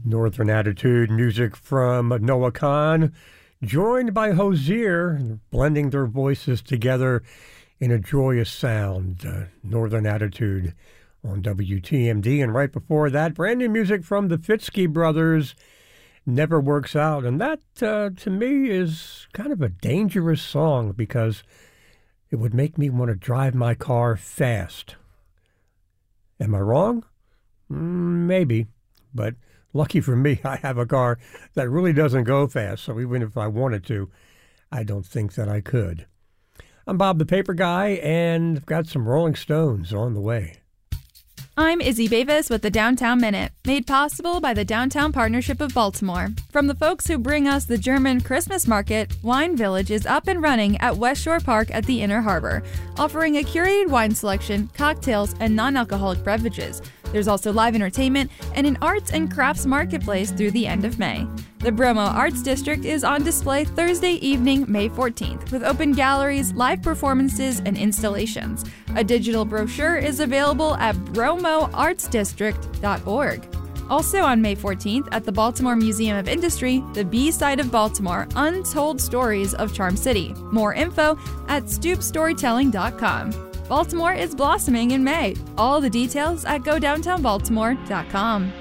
Northern Attitude, music from Noah Kahan, joined by Hozier, blending their voices together in a joyous sound. Northern Attitude on WTMD. And right before that, brand new music from the Fitzky Brothers, Never Works Out. And that, to me, is kind of a dangerous song because it would make me want to drive my car fast. Am I wrong? Maybe. But lucky for me, I have a car that really doesn't go fast. So even if I wanted to, I don't think that I could. I'm Bob the Paper Guy, and I've got some Rolling Stones on the way. I'm Izzy Bavis with the Downtown Minute, made possible by the Downtown Partnership of Baltimore. From the folks who bring us the German Christmas market, Wine Village is up and running at West Shore Park at the Inner Harbor, offering a curated wine selection, cocktails, and non-alcoholic beverages. There's also live entertainment and an arts and crafts marketplace through the end of May. The Bromo Arts District is on display Thursday evening, May 14th, with open galleries, live performances, and installations. A digital brochure is available at bromoartsdistrict.org. Also on May 14th, at the Baltimore Museum of Industry, the B-Side of Baltimore, Untold Stories of Charm City. More info at stoopstorytelling.com. Baltimore is blossoming in May. All the details at godowntownbaltimore.com.